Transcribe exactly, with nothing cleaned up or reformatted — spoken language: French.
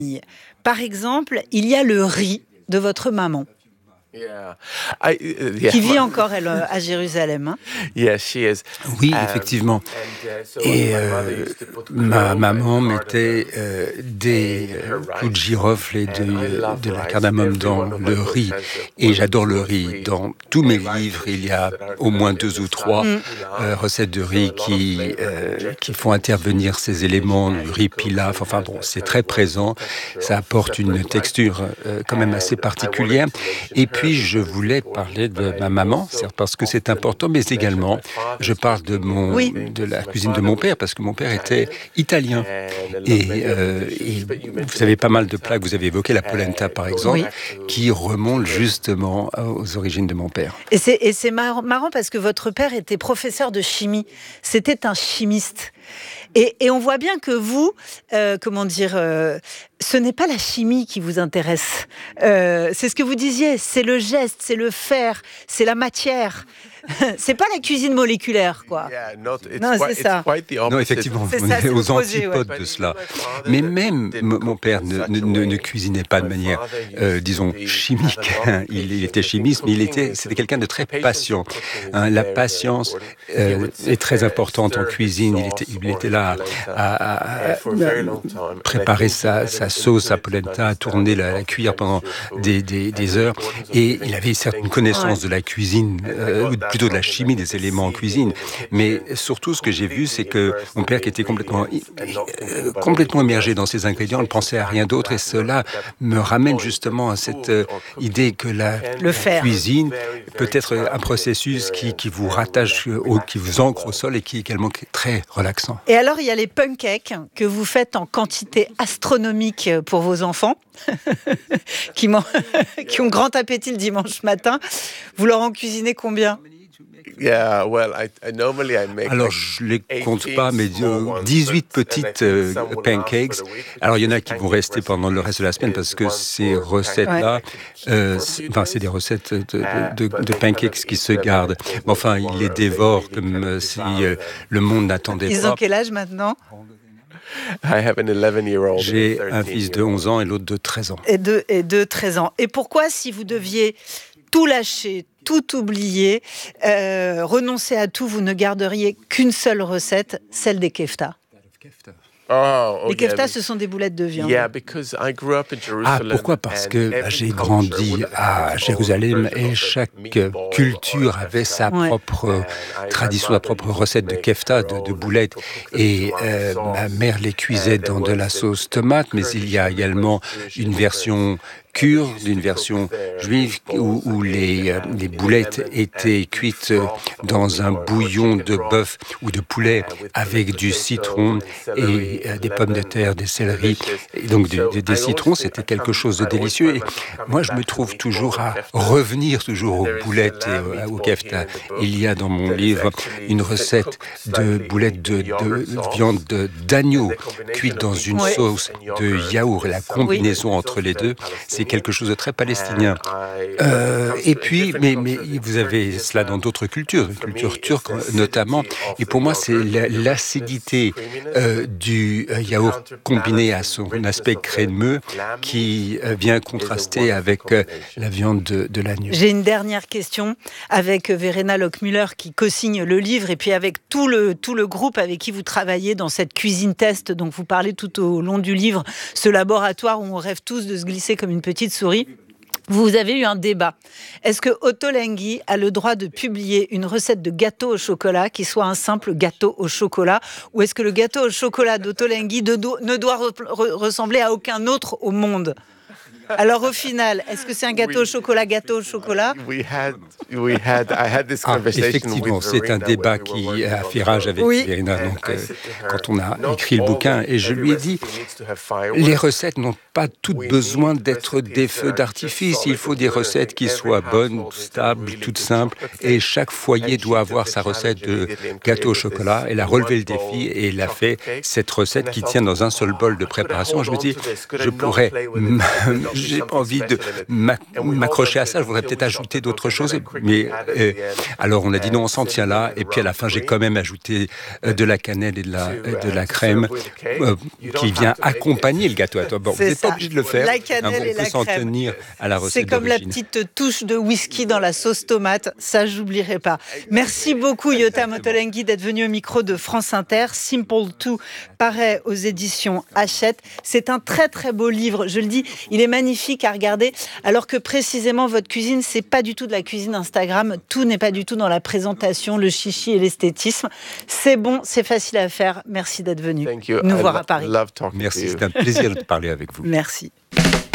Par exemple, il y a le riz de votre maman. Yeah. I, uh, yeah. Qui vit encore, elle, à Jérusalem. Hein? Yes, she is. Oui, effectivement. Et euh, ma maman mettait euh, des euh, clous de girofle et de, de la cardamome dans le riz. Et j'adore le riz. Dans tous mes livres, il y a au moins deux ou trois mm. euh, recettes de riz qui, euh, qui font intervenir ces éléments, le riz pilaf. Enfin bon, c'est très présent. Ça apporte une texture euh, quand même assez particulière. Et puis, Puis, je voulais parler de ma maman, certes parce que c'est important, mais également, je parle de, mon, oui. de la cuisine de mon père, parce que mon père était italien. Et, euh, et vous avez pas mal de plats que vous avez évoqués, la polenta par exemple, oui. qui remonte justement aux origines de mon père. Et c'est, et c'est marrant, marrant parce que votre père était professeur de chimie. C'était un chimiste. Et, et on voit bien que vous, euh, comment dire, euh, ce n'est pas la chimie qui vous intéresse. Euh, c'est ce que vous disiez, c'est le geste, c'est le faire, c'est la matière. C'est pas la cuisine moléculaire, quoi. Yeah, not, non, quite, c'est ça. Non, effectivement, c'est on ça, est aux projet, antipodes ouais. de cela. Mais même m- mon père ne, ne, ne, ne cuisinait pas de manière, euh, disons, chimique. Il, il était chimiste, mais il était, c'était quelqu'un de très patient. Hein, la patience euh, est très importante en cuisine. Il était, il était là à, à, à, à préparer sa, sa sauce, sa polenta, à tourner la, la cuire pendant des, des, des heures. Et il avait certaines connaissances de la cuisine, euh, plutôt de la chimie des éléments en cuisine. Mais surtout, ce que j'ai vu, c'est que mon père, qui était complètement, euh, complètement immergé dans ses ingrédients, ne pensait à rien d'autre. Et cela me ramène justement à cette euh, idée que la Le faire. cuisine peut être un processus qui, qui vous rattache, au, qui vous ancre au sol et qui est également très relaxant. Et alors, il y a les pancakes que vous faites en quantité astronomique pour vos enfants, qui, qui ont grand appétit le dimanche matin. Vous leur en cuisinez combien ? Yeah, well, I, I normally I make Alors, je les compte pas, mais dix-huit petites euh, pancakes. Alors, il y en a qui vont rester pendant le reste de la semaine parce que ces recettes-là, euh, c'est, enfin, c'est des recettes de, de, de, de pancakes qui se gardent. Mais enfin, ils les dévorent comme euh, si euh, le monde n'attendait pas. Ils ont quel âge maintenant ? J'ai un fils de onze ans et l'autre de treize ans. Et de, et de treize ans. Et pourquoi, si vous deviez tout lâcher, tout oublier, euh, renoncer à tout, vous ne garderiez qu'une seule recette, celle des kefta? Oh, oh, les keftas, yeah. ce sont des boulettes de viande. Yeah, because I grew up in Ah, Jerusalem, pourquoi ? Parce que bah, j'ai grandi à Jérusalem et chaque culture avait sa Ouais. propre tradition, sa propre recette de kefta, de, de boulettes. Et euh, ma mère les cuisait dans de la sauce tomate, mais il y a également une version kurde, d'une version juive où, où les, euh, les boulettes étaient cuites dans un bouillon de bœuf ou de poulet avec du citron et euh, des pommes de terre, des céleris, et donc du, des, des citrons. C'était quelque chose de délicieux. Et moi, je me trouve toujours à revenir toujours aux boulettes et au, au kefta. Il y a dans mon livre une recette de boulettes de, de viande de, d'agneau cuite dans une Ouais. sauce de yaourt. Et la combinaison entre les deux, c'est quelque chose de très palestinien. Euh, et puis, mais, mais vous avez cela dans d'autres cultures, une culture turque notamment. Et pour moi, c'est la, l'acidité euh, du yaourt combiné à son aspect crémeux qui euh, vient contraster avec euh, la viande de, de l'agneau. J'ai une dernière question avec Verena Lockmüller qui co-signe le livre et puis avec tout le, tout le groupe avec qui vous travaillez dans cette cuisine test dont vous parlez tout au long du livre, ce laboratoire où on rêve tous de se glisser comme une petite souris. Vous avez eu un débat. Est-ce que Ottolenghi a le droit de publier une recette de gâteau au chocolat qui soit un simple gâteau au chocolat, ou est-ce que le gâteau au chocolat d'Ottolenghi ne doit re- re- ressembler à aucun autre au monde ? Alors au final, est-ce que c'est un gâteau au chocolat, gâteau au chocolat ? We had, we had, I had this Ah, conversation effectivement, with c'est un Verena débat when we were qui working a on fait the rage avec Oui. Verena, donc, euh, quand on a écrit le bouquin. Et je lui ai dit, les recettes n'ont pas toutes besoin d'être des feux d'artifice. Il faut des recettes qui soient bonnes, stables, toutes simples. Et chaque foyer doit avoir sa recette de gâteau au chocolat. Elle a relevé le défi et elle a fait cette recette qui tient dans un seul bol de préparation. Je me dis, je pourrais j'ai pas envie de m'accrocher à ça. Je voudrais peut-être ajouter d'autres choses. Mais euh, alors, on a dit non, on s'en tient là. Et puis à la fin, j'ai quand même ajouté euh, de la cannelle et de la, de la crème euh, qui vient accompagner le gâteau à toi. Bon, vous n'êtes pas obligé de le faire. La cannelle hein, bon, et la on peut s'en crème. tenir à la recette C'est comme d'origine. la petite touche de whisky dans la sauce tomate. Ça, j'oublierai pas. Merci beaucoup, Yota Motolenghi, d'être venu au micro de France Inter. Simple deux paraît aux éditions Hachette. C'est un très très beau livre. Je le dis, il est magnifique à regarder. Alors que précisément, votre cuisine, c'est pas du tout de la cuisine Instagram. Tout n'est pas du tout dans la présentation, le chichi et l'esthétisme. C'est bon, c'est facile à faire. Merci d'être venu nous voir à Paris. Merci, c'est un plaisir de parler avec vous. Merci.